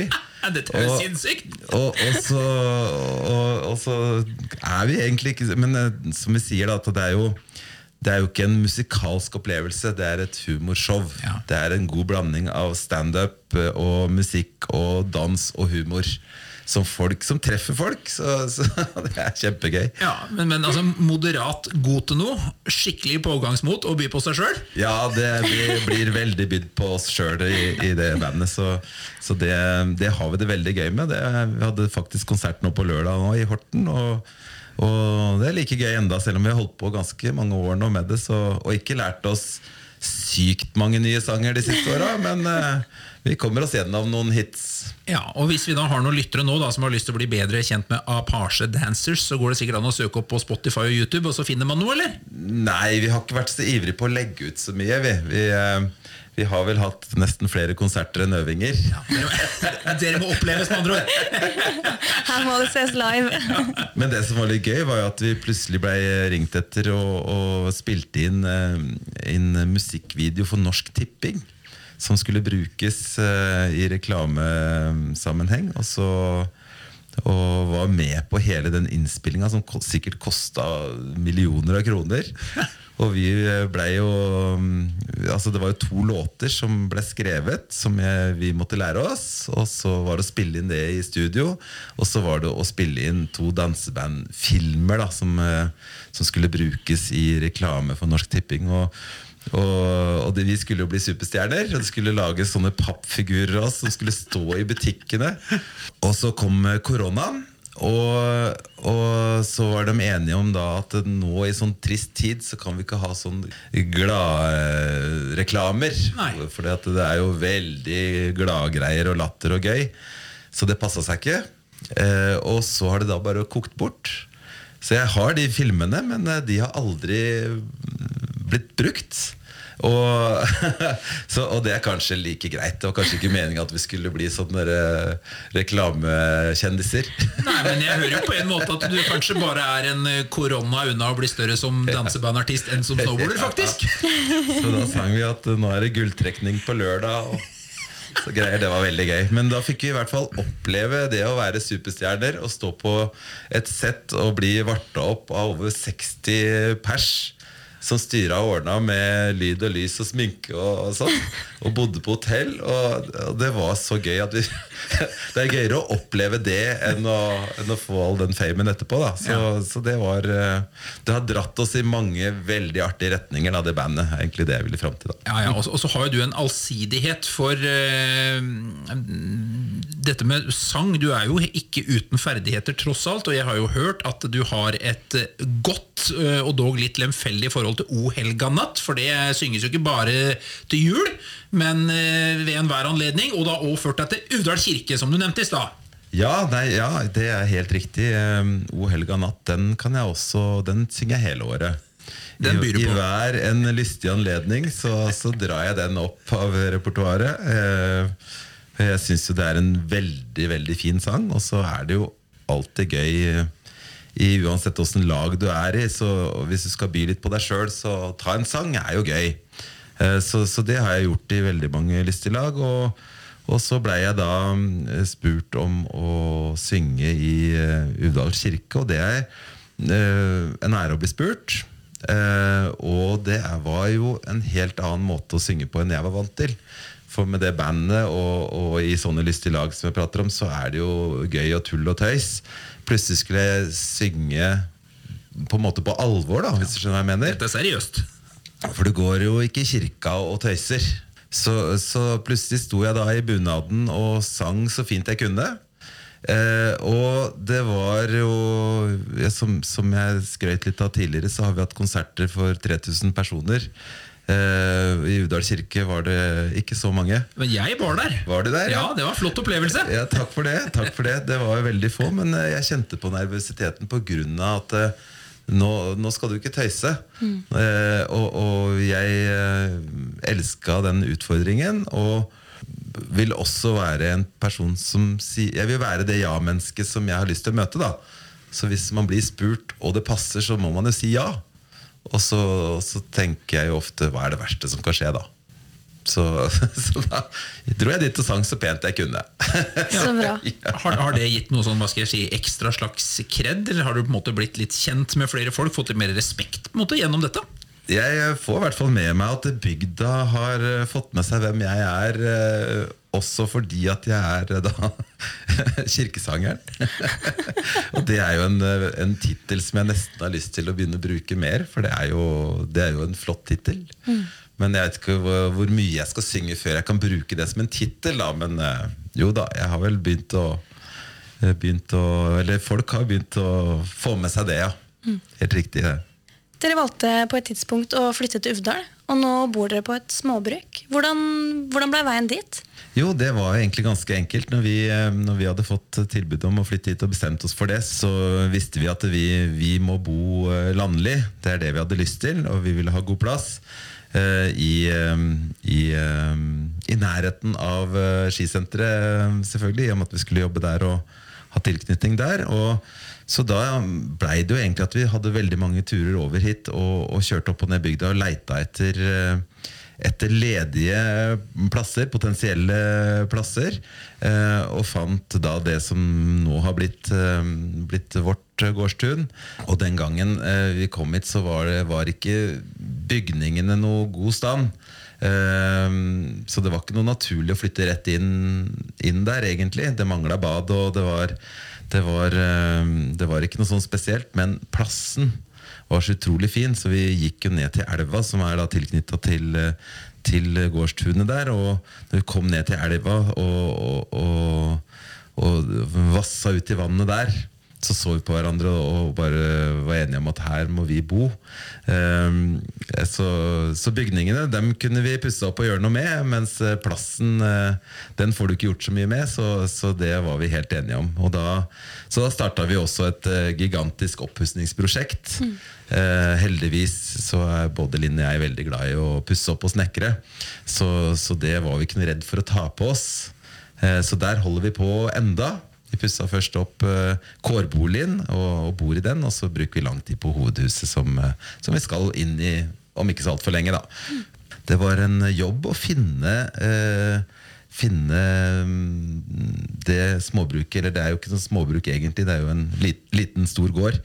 Dette er jo Og- sinnssykt. Og, og, så, og, og så er vi egentlig ikke. Men eh, som vi sier da, at det er jo Det er jo ikke en musikalsk opplevelse. Det er et humorshow. Ja. Det er en god blanding av stand-up eh, og musikk og dans og humor som folk som treffer folk. Så, så det er kjempegøy. Ja, men, men altså, moderat god til noe, skikkelig pågangsmot og by på seg selv. Ja, det blir, blir veldig bydd på oss selv i, i det bandet. Så, så det, det har vi det veldig gøy med. Det, vi hadde faktisk konsert nå på lørdag nå i Horten. Og, og det er like gøy enda, selv om vi har holdt på ganske mange år nå med det. Så, og ikke lært oss sykt mange nye sanger de siste åra. Men eh, vi kommer oss gjennom noen hits. Ja, og hvis vi da har noen lyttere nå da, som har lyst til å bli bedre kjent med Apache Dancers, så går det sikkert an å søke opp på Spotify og YouTube, og så finner man noe, eller? Nei, vi har ikke vært så ivrige på å legge ut så mye. Vi, vi, eh, vi har vel hatt nesten flere konserter enn øvinger. Ja, dere, dere må oppleves med andre ord. Her må det ses live. Men det som var litt gøy, var jo at vi plutselig ble ringt etter og, og spilte inn en musikkvideo for Norsk Tipping, som skulle brukes uh, i reklamesammenheng, og så og var med på hele den innspillingen som ko- sikkert kostet millioner av kroner. Og vi ble jo altså det var jo to låter som ble skrevet som jeg, vi måtte lære oss, og så var det å spille inn det i studio, og så var det å spille inn to dansebandfilmer da, som, eh, som skulle brukes i reklame for Norsk Tipping. Og Og, og det, vi skulle jo bli superstjerner, og det skulle lage sånne pappfigurer av oss som skulle stå i butikkene. Og så kom koronaen, og, og så var de enige om da at nå i sånn trist tid så kan vi ikke ha sånn glad reklamer. Nei. For det er jo veldig gladgreier og latter og gøy, så det passet seg ikke. eh, Og så har det da bare kokt bort. Så jeg har de filmene, men eh, de har aldri blitt brukt. Og, så, og det er kanskje like greit. Det var kanskje ikke meningen at vi skulle bli sånne re, reklamekjendiser. Nei, men jeg hører jo på en måte at du kanskje bare er en korona unna å bli større som dansebandartist enn som snowboarder, faktisk. Så da sang vi at nå er det gulltrekning på lørdag og så greier. Det var veldig gøy. Men da fikk vi i hvert fall oppleve det å være superstjerner og stå på et sett og bli varta opp av over seksti pers som styra og ordna med lyd og lys og sminke og, og sånn, og bodde på hotell, og, og det var så gøy at vi det er gøyere å oppleve det enn å, enn å få all den famen etterpå da. Så, Ja. så det var det har dratt oss i mange veldig artige retninger da, det bandet, er egentlig det jeg ville fram til da. Ja, ja, og så- og så har jo du en allsidighet for eh, dette med sang. Du er jo ikke uten ferdigheter tross alt, og jeg har jo hørt at du har et eh, godt eh, og dog litt lemfeldig forhold til O helga natt, for det synges jo ikke bare til jul, men eh, ved enhver anledning, og da også ført deg til Uvdal kirke, som du nevnte i stad. Ja, nei, ja, det er helt riktig. Um, O helga natt, den kan jeg også, den synger jeg hele året. Den byr du I, I på. hver en lystig anledning så, så drar jeg den opp av repertoaret. Eh, jeg synes jo det er en veldig, veldig fin sang, og så er det jo alltid gøy i uansett hvordan lag du er i, så hvis du skal by litt på deg selv, så ta en sang er jo gøy. Eh, så, så det har jeg gjort i veldig mange lystige lag, og Og så ble jeg da eh, spurt om å synge i uh, Uvdal kirke, og det er uh, en ære å bli spurt. Uh, og det er, var jo en helt annen måte å synge på enn jeg var vant til. For med det bandet og, og i sånne lystige lag som jeg prater om, så er det jo gøy og tull og tøys. Plutselig skulle jeg synge på en måte på alvor da, hvis du skjønner hva jeg mener. Dette er seriøst. For du går jo ikke i kirka og tøyser. Så, så plutselig sto jeg da i bunaden og sang så fint jeg kunne. Eh, og det var jo ja, som, som jeg skrøt litt av tidligere, så har vi hatt konserter for tre tusen personer. eh, I Uvdal kirke var det ikke så mange. Men jeg var der. Var du der? Ja, det var en flott opplevelse. Ja, takk for det, takk for det. Det var jo veldig få, men eh, jeg kjente på nervøsiteten på grunn av at eh, Nå, nå skal du ikke tøyse. mm. eh, og, og jeg eh, elska den utfordringen, og vil også være en person som sier, jeg vil være det ja-mennesket som jeg har lyst til å møte da. Så hvis man blir spurt og det passer, så må man jo si ja. Og så, så tenker jeg jo ofte, hva er det verste som kan skje da? så, så da dro jeg dit og sang så pent jeg kunne. Så bra. Har, har det gitt noe sånn, hva skal jeg si, ekstra slags kred, eller har du på en måte blitt litt kjent med flere folk, fått litt mer respekt på en måte gjennom dette? Jeg får i hvert fall med meg at bygda har fått med seg hvem jeg er, også fordi at jeg er da kirkesangeren. Og det er jo en, en titel som jeg nesten har lyst til å begynne å bruke mer, for det er jo, det er jo en flott titel. Mm. Men jeg vet ikke hvor, hvor mye jeg skal synge før jeg kan bruke det som en titel da. Men jo da, jeg har vel begynt å, begynt å eller folk har begynt å få med seg det, ja. Mm. Helt riktig det. Dere valgte på et tidspunkt å flytte til Uvdal, og nå bor dere på et småbruk. Hvordan, hvordan ble veien dit? Jo, det var egentlig ganske enkelt. Når vi, når vi hadde fått tilbud om å flytte hit og bestemt oss for det, så visste vi at vi, vi må bo landlig. Det er det vi hadde lyst til, og vi ville ha god plass. I, i, i nærheten av skisenteret, selvfølgelig, om at vi skulle jobbe der og ha tilknytning der. Og så da ble det jo egentlig at vi hadde veldig mange turer over hit og, og kjørte opp og ned bygda og leita etter, etter ledige plasser, potensielle plasser, og fant da det som nå har blitt, blitt vårt gårdstun. Og den gangen vi kom hit så var, det, var ikke bygningene noe god stand. Så det var ikke noe naturlig å flytte rett inn, inn der egentlig. Det manglet bad, og det var, det var, det var ikke noe sånn spesielt, men plassen var så utrolig fin, så vi gikk jo ned til elva, som er da tilknyttet til, til gårdstunet der, og når vi kom ned til elva og, og, og, og vassa ut i vannet der, så så vi på hverandre og bare var enige om at her må vi bo. Um, så, så bygningene, dem kunne vi pusse opp og gjøre noe med, mens plassen, den får du ikke gjort så mye med, så, så det var vi helt enige om. Og da, så da startet vi også et gigantisk oppussningsprosjekt. Mm. Uh, heldigvis så er både Linn og jeg veldig glad i å pusse opp og snekre, så, så det var vi ikke noe redd for å ta på oss. Uh, så der holder vi på enda. Vi pusset først opp uh, kårboligen og, og bor i den, og så bruker vi lang tid på hovedhuset som, uh, som vi skal inn i om ikke så alt for lenge da. Mm. Det var en jobb å finne uh, finne um, det småbruket, eller det er jo ikke sånn småbruk egentlig, det er jo en lit, liten stor gård.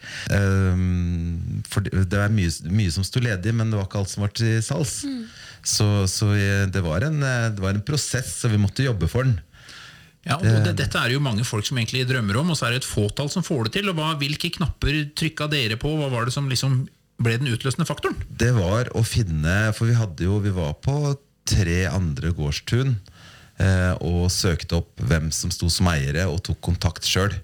Um, for det, det er mye, mye som stod ledig, men det var ikke alt som var til salgs. Mm. Så, så det, var en, det var en prosess, så vi måtte jobbe for den. Ja, og det, dette er jo mange folk som egentlig drømmer om, og så er det et fåtall som får det til. Og hva, hvilke knapper trykket dere på? Hva var det som liksom ble den utløsende faktoren? Det var å finne, for vi hadde jo, vi var på tre andre gårdstun eh, og søkte opp hvem som sto som eiere og tok kontakt selv.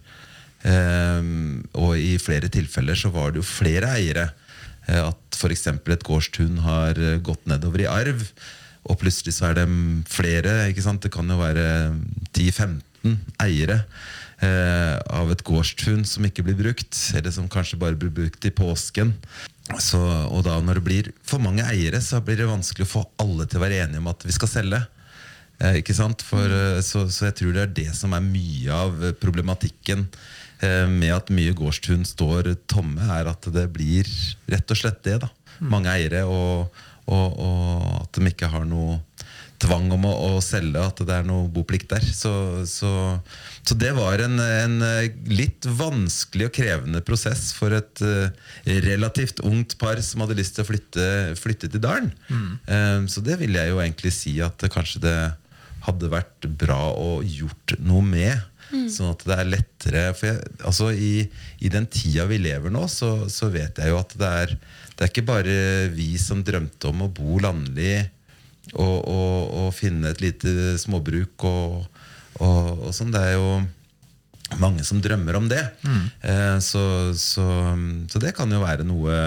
Eh, og i flere tilfeller så var det jo flere eiere. Eh, at for eksempel et gårdstun har gått nedover i arv, og plutselig så er det flere, ikke sant? Det kan jo være ti til femten eiere eh, av et gårdstun som ikke blir brukt, eller som kanskje bare blir brukt i påsken. Så, og da når det blir for mange eiere, så blir det vanskelig å få alle til å være enige om at vi skal selge. Eh, ikke sant? For, så, så jeg tror det er det som er mye av problematikken eh, med at mye gårdstun står tomme, er at det blir rett og slett det da. Mange eiere og Og, og at de ikke har noe tvang om å, å selge, at det er noe boplikt der. Så, så, så det var en, en litt vanskelig og krevende prosess for et uh, relativt ungt par som hadde lyst til å flytte, flytte til dalen. Mm. Um, så det vil jeg jo egentlig si at kanskje det hadde vært bra å gjort noe med. Mm. Sånn at det er lettere, for jeg, altså i, i den tida vi lever nå, så, så vet jeg jo at det er Det er ikke bare vi som drømte om å bo landlig og, og, og finne et lite småbruk og, og, og sånn. Det er jo mange som drømmer om det. Mm. Eh, så, så, så det kan jo være noe,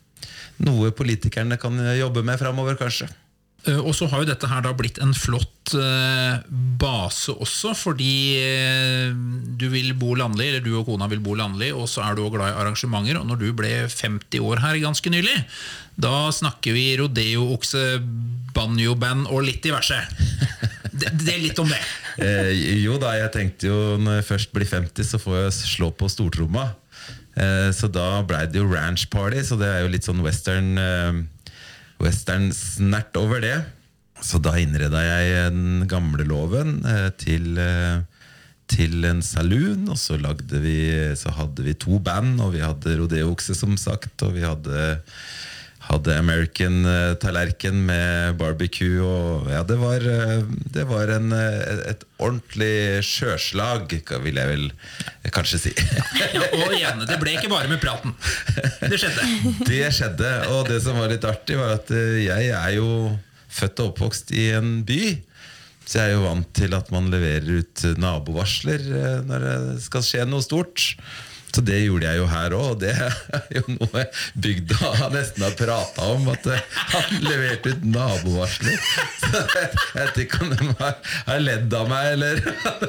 noe politikerne kan jobbe med fremover, kanskje. Og så har jo dette her da blitt en flott eh, base også, fordi eh, du vil bo landlig, eller du og kona vil bo landlig, og så er du også glad i arrangementer, og når du ble femti år her ganske nylig, da snakker vi rodeo, okse, banjo-band og litt diverse. Det, det er litt om det. Eh, jo da, jeg tenkte jo når jeg først blir femti, så får jeg slå på stortromma. Eh, så da ble det jo ranch party, så det er jo litt sånn western... Eh, western snert over det. Så da innredet jeg en gamle loven eh, til, eh, til en saloon, og så, lagde vi, så hadde vi to band, og vi hadde rodeo-okse som sagt, og vi hadde, hadde American eh, tallerken med barbecue, og ja, det var, eh, det var en, eh, et ordentlig sjøslag, vil jeg vel kanskje si. Ja, og igjen, det ble ikke bare med praten. Det skjedde. Det skjedde, og det som var litt artig var at eh, jeg er jo født og oppvokst i en by, så jeg er jo vant til at man leverer ut nabovarsler eh, når det skal skje noe stort. Så det gjorde jeg jo her også, og det er jo noe bygda nesten har pratet om, at eh, han leverte ut nabovarsler. Så jeg, jeg vet ikke om de har, har ledd av meg, eller...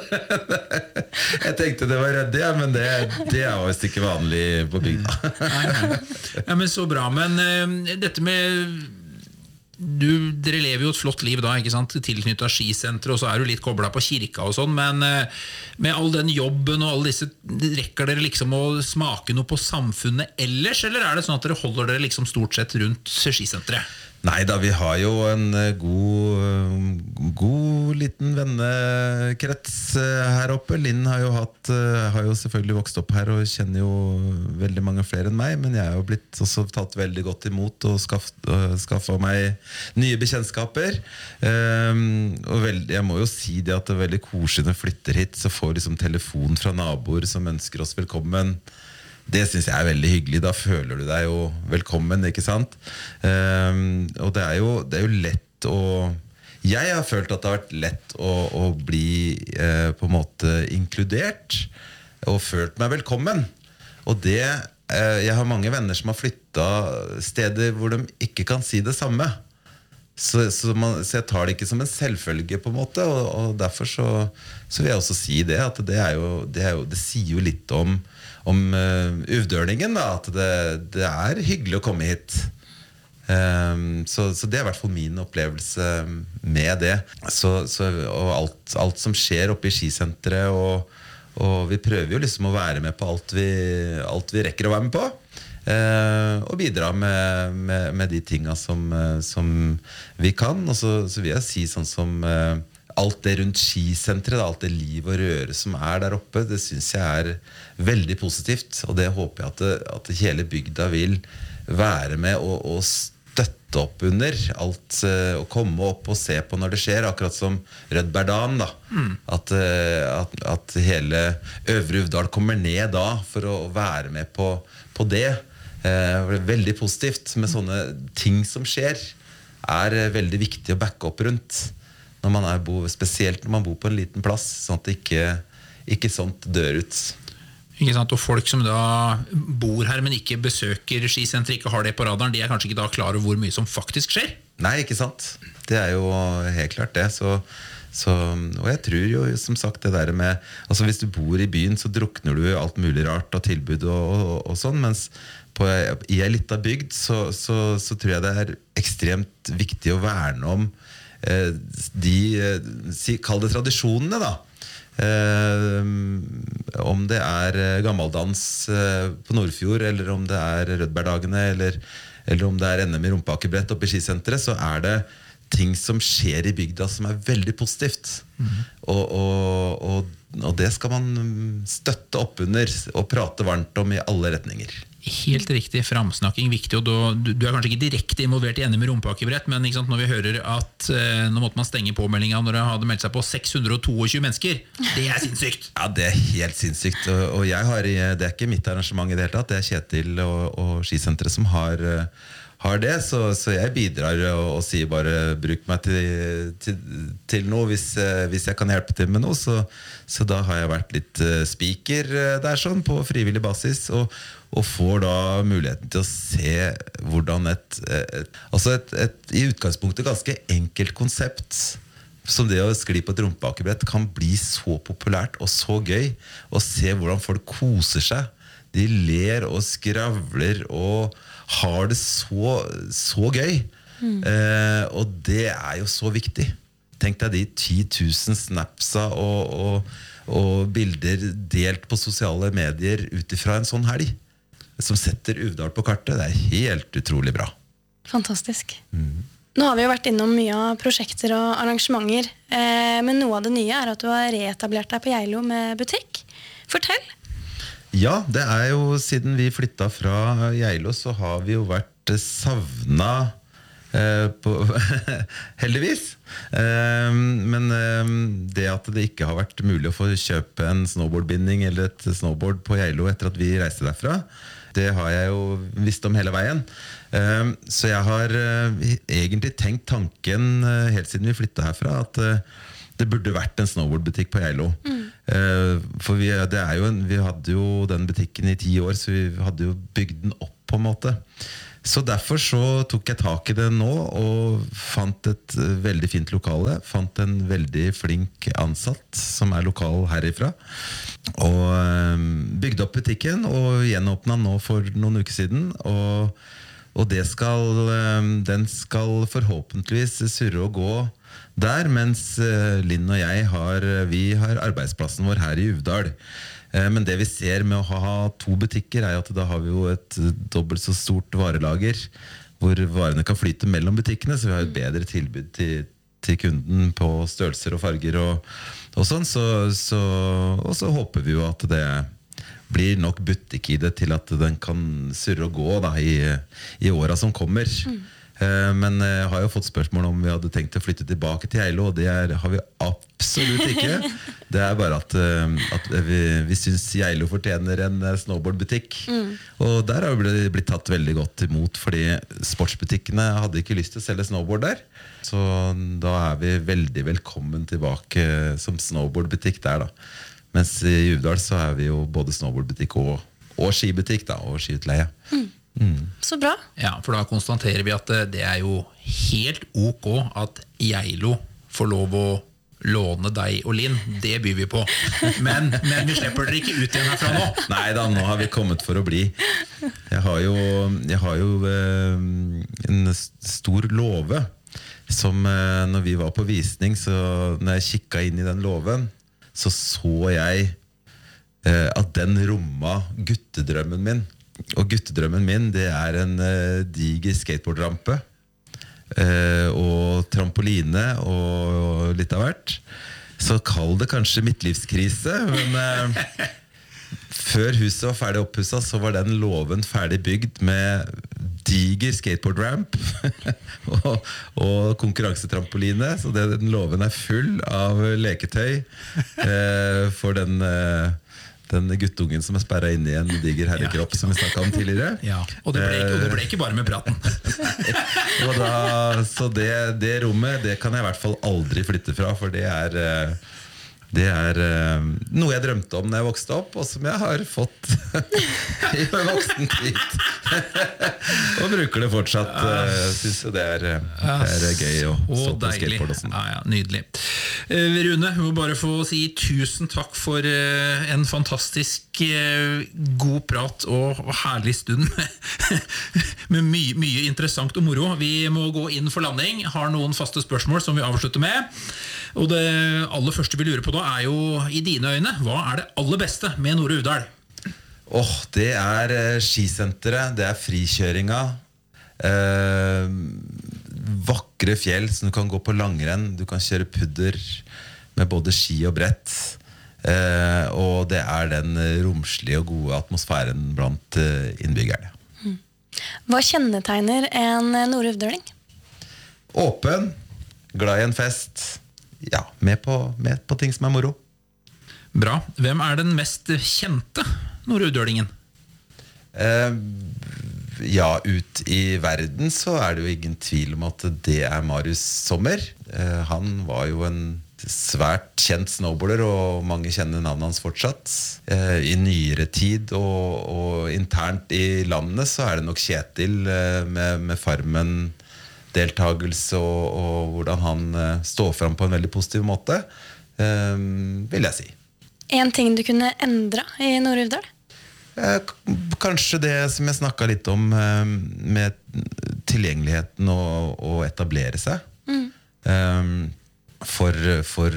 Jeg tenkte det var røddig, ja, men det, det er jo visst ikke vanlig på bygda. Nei, nei. Ja, men så bra, men uh, dette med... Du, dere lever jo et flott liv da, ikke sant? Tilknyttet skisenter, og så er du litt koblet på kirka og sånn, men uh, med all den jobben og alle disse, rekker dere liksom å smake noe på samfunnet ellers, eller er det sånn at dere holder dere liksom stort sett rundt skisenteret? Nei da, vi har jo en god, god liten vennekrets her oppe. Linn har jo, hatt, har jo selvfølgelig vokst opp her og kjenner jo veldig mange flere enn meg, men jeg har jo blitt også tatt veldig godt imot og skaffet, skaffet meg nye bekjentskaper. Um, og veld, jeg må jo si det at det er veldig koselig når jeg flytter hit, så får liksom telefon fra naboer som ønsker oss velkommen. Det synes jeg er veldig hyggelig. Da føler du deg jo velkommen, ikke sant? Um, og det er, jo, det er jo lett å... Jeg har følt at det har vært lett å, å bli eh, på en måte inkludert og følt meg velkommen. Og det... Eh, jeg har mange venner som har flyttet steder hvor de ikke kan si det samme. Så, så, man, så jeg tar det ikke som en selvfølge på en måte, og, og derfor så, så vil jeg også si det, at det, er jo, det, er jo, det sier jo litt om om uh, uvdørningen da, at det, det er hyggelig å komme hit. Um, så, så det er i hvert fall min opplevelse med det. Så, så, og alt, alt som skjer oppe i skisenteret, og, og vi prøver jo liksom å være med på alt vi, alt vi rekker å være med på. Uh, og bidra med, med, med de tingene som, uh, som vi kan. Og så, så vil jeg si sånn som... Uh, alt det rundt skisenteret, alt det liv og røre som er der oppe, det synes jeg er veldig positivt, og det håper jeg at, det, at hele bygda vil være med og, og støtte opp under alt, og komme opp og se på når det skjer, akkurat som Rødberdan da, mm. at, at, at hele Øvre Uvdal kommer ned da for å være med på, på det. Det er veldig positivt med sånne ting som skjer, er veldig viktig å backe opp rundt. Når man er bo, spesielt når man bor på en liten plass, sånn at det ikke, ikke sånt dør ut. Ikke sant? Og folk som da bor her, men ikke besøker skisenter, ikke har det på radaren, de er kanskje ikke da klar over hvor mye som faktisk skjer? Nei, ikke sant? Det er jo helt klart det. Så, så, og jeg tror jo, som sagt, det der med, altså hvis du bor i byen, så drukner du alt mulig rart av tilbud og, og, og sånn, mens på, i en liten bygd, så, så, så tror jeg det er ekstremt viktig å verne om de, kall det tradisjonene da, eh, om det er gammaldans på Nordfjord, eller om det er Rødbergdagene, eller, eller om det er N M i rumpakebrett oppe i skisenteret, så er det ting som skjer i bygda som er veldig positivt. Mm-hmm. og, og, og, og det skal man støtte opp under og prate varmt om i alle retninger. Helt riktig, framsnakking viktig, og du, du er kanskje ikke direkte involvert i N M i rumpakebrett, men ikke sant, når vi hører at eh, nå måtte man stenge påmeldingen når det hadde meldt seg på seks hundre og tjueto mennesker, det er sinnssykt. Ja, det er helt sinnssykt, og, og jeg har, det er ikke mitt arrangement i det hele tatt, det er Kjetil og, og skisenteret som har, har det, så, så jeg bidrar og, og sier bare bruk meg til, til, til noe hvis, hvis jeg kan hjelpe til med noe, så, så da har jeg vært litt speaker der sånn på frivillig basis, og og får da muligheten til å se hvordan et, et, altså et, et i utgangspunktet ganske enkelt konsept som det å skli på et rumpakebrett kan bli så populært og så gøy, og se hvordan folk koser seg, de ler og skravler og har det så, så gøy. Mm. Eh, og det er jo så viktig. Tenk deg de ti tusen snapsa og, og, og bilder delt på sosiale medier utifra en sånn helg som setter Uvdal på kartet. Det er helt utrolig bra. Fantastisk. Mm. Nå har vi jo vært innom mye av prosjekter og arrangementer, eh, men noe av det nye er at du har reetablert deg på Geilo med butikk. Fortell! Ja, det er jo siden vi flytta fra Geilo, så har vi jo vært savna eh, på, heldigvis. Eh, men eh, det at det ikke har vært mulig å få kjøpe en snowboardbinding eller et snowboard på Geilo etter at vi reiste derfra, det har jeg jo visst om hele veien. Eh, så jeg har eh, egentlig tenkt tanken eh, helt siden vi flytta herfra, at eh, det burde vært en snowboardbutikk på Geilo. Mm. Uh, for vi, det er jo en, vi hadde jo den butikken i ti år, så vi hadde jo bygd den opp på en måte. Så derfor så tok jeg tak i det nå og fant et uh, veldig fint lokale. Fant en veldig flink ansatt som er lokal herifra. Og uh, bygde opp butikken og gjenåpnet nå for noen uker siden. Og, og det skal, uh, den skal forhåpentligvis surre og gå der, mens Linn og jeg har, vi har arbeidsplassen vår her i Uvdal. Men det vi ser med å ha to butikker er at da har vi jo et dobbelt så stort varelager, hvor varene kan flyte mellom butikkene, så vi har et bedre tilbud til, til kunden på størrelser og farger og, og sånn. Så, så, og så håper vi jo at det blir nok butikk i det til at den kan surre og gå da, i, i åra som kommer. Mm. Men jeg har jo fått spørsmål om vi hadde tenkt å flytte tilbake til Geilo, og det er, har vi absolutt ikke. Det er bare at, at vi, vi synes Geilo fortjener en snowboardbutikk. Mm. Og der har vi blitt tatt veldig godt imot, fordi sportsbutikkene hadde ikke lyst til å selge snowboard der. Så da er vi veldig velkommen tilbake som snowboardbutikk der da. Mens i Uvdal så er vi jo både snowboardbutikk og, og skibutikk da, og skiutleie. Mm. Mm. Så bra. Ja, for da konstaterer vi at det er jo helt ok at Geilo får lov å låne deg og Linn. Det byr vi på. Men, men vi slipper dere ikke ut igjen herfra nå. Nei da, nå har vi kommet for å bli. Jeg har jo, jeg har jo eh, en stor låve som eh, når vi var på visning, så når jeg kikket inn i den låven, så så jeg eh, at den romma guttedrømmen min. Og guttedrømmen min, det er en uh, diger skateboardrampe uh, og trampoline og litt av hvert. Så kall det kanskje midtlivskrise, men uh, før huset var ferdig opphuset, så var den låven ferdig bygd med diger skateboardramp og, og konkurransetrampoline. Så det, den låven er full av leketøy uh, for den uh, den guttungen som er sperret inne i en diger herrekropp, ja, som vi snakket om tidligere. Ja, og det ble, ikke, og det ble ikke bare med praten. Og da, så det, det rommet, det kan jeg i hvert fall aldri flytte fra, for det er, det er noe jeg drømte om da jeg vokste opp, og som jeg har fått i voksen tid. Og bruker det fortsatt. Jeg synes det er, det er gøy å stå på skateboard og sånn. Ja, ja, nydelig. Rune, vi må bare få si tusen takk for en fantastisk god prat og herlig stund med mye, mye interessant og moro. Vi må gå inn for landing. Har noen faste spørsmål som vi avslutter med. Og det aller første vi lurer på da er jo, i dine øyne, hva er det aller beste med Nordre Uvdal? Oh, det er eh, skisenteret, det er frikjøringa, eh, vakre fjell som du kan gå på langrenn, du kan kjøre pudder med både ski og brett, eh, og det er den romslige og gode atmosfæren blant eh, innbyggerne. Mm. Hva kjennetegner en norduvdaling? Åpen, glad i en fest, ja, med på, med på ting som er moro. Bra. Hvem er den mest kjente nordudølingen? Eh, ja, ut i verden så er det jo ingen tvil om at det er Marius Sommer. Eh, han var jo en svært kjent snowboarder, og mange kjenner navnet hans fortsatt. Eh, I nyere tid og, og internt i landet så er det nok Kjetil eh, med, med Farmen deltagelse og, og hvordan han eh, står frem på en veldig positiv måte, eh, vil jeg si. En ting du kunne endre i Nord-Uvdal? Kanskje det som jeg snakket litt om med tilgjengeligheten og, og etablere seg. Mm. For, for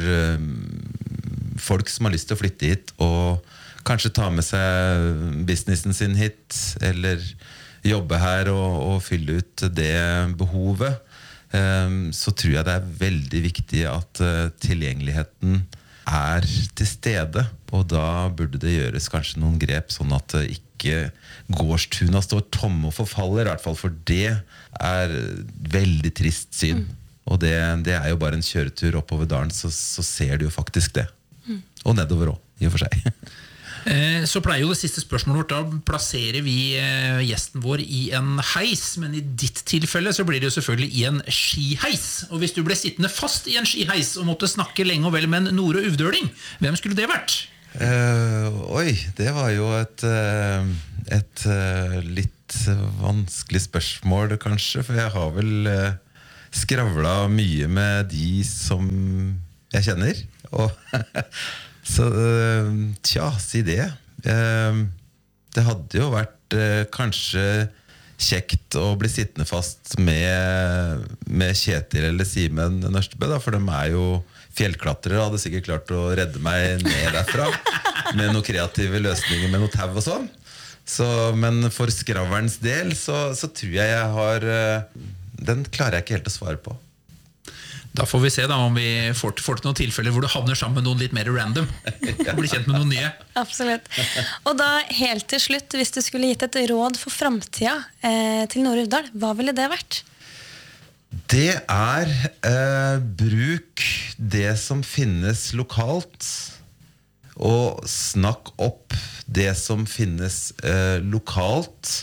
folk som har lyst til å flytte hit og kanskje ta med seg businessen sin hit, eller jobbe her og, og fylle ut det behovet. um, så tror jeg det er veldig viktig at uh, tilgjengeligheten er til stede. Og da burde det gjøres kanskje noen grep, sånn at uh, ikke gårdstuna står tomme og forfaller, i hvert fall, for det er veldig trist syn. Mm. Og det, det er jo bare en kjøretur oppover dalen, så, så ser du jo faktisk det. Mm. Og nedover også, i og for seg. Så pleier jo det siste spørsmålet vårt, da plasserer vi gjesten vår i en heis, men i ditt tilfelle så blir det jo selvfølgelig i en skiheis. Og hvis du ble sittende fast i en skiheis og måtte snakke lenge og vel med en Nore Uvdøling, hvem skulle det vært? Uh, oi, det var jo et, uh, et uh, litt vanskelig spørsmål kanskje, for jeg har vel uh, skravlet mye med de som jeg kjenner, og så, tja, si det. Det hadde jo vært kanskje kjekt å bli sittende fast med, med Kjetil eller Simen Nørstebø, da, for de er jo fjellklatrere, hadde sikkert klart å redde meg ned derfra med noen kreative løsninger med noe tau og sånn. Så, men for skravlerens del så, så tror jeg jeg har, den klarer jeg ikke helt å svare på. Da får vi se da om vi får, får til noen tilfeller hvor du havner sammen med noen litt mer random og blir kjent med noen nye. Absolutt. Og da helt til slutt, hvis du skulle gitt et råd for fremtiden eh, til Nore Uvdal, hva ville det vært? Det er eh, bruk det som finnes lokalt, og snakk opp det som finnes eh, lokalt.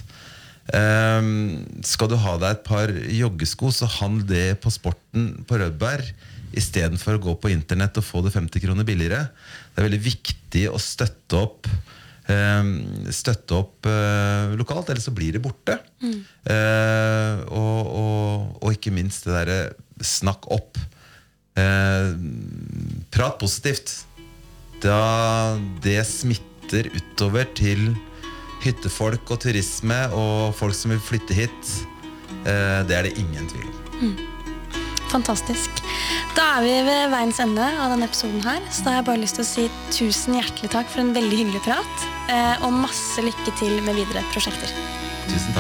Um, skal du ha deg et par joggesko, så handl det på Sporten på Rødberg i stedet for å gå på internett og få det femti kroner billigere. Det er veldig viktig å støtte opp um, støtte opp uh, lokalt, ellers så blir det borte. Mm. uh, og, og, og ikke minst det der snakk opp, uh, prat positivt, da det smitter utover til hyttefolk og turisme og folk som vil flytte hit. Det er det ingen tvil om. Mm. Fantastisk. Da er vi ved veiens ende av denne episoden her, så da har jeg bare lyst til å si tusen hjertelig takk for en veldig hyggelig prat, og masse lykke til med videre prosjekter. Tusen takk.